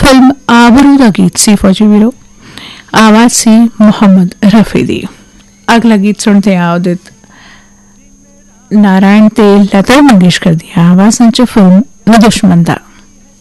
Film आबरू का गीत सी फौजी वीरो, आवाज सी मोहम्मद रफी दी। अगला गीत सुनते हैं उदित नारायण ते लता मंगेशकर दी आवाज फिल्म दुश्मन दा।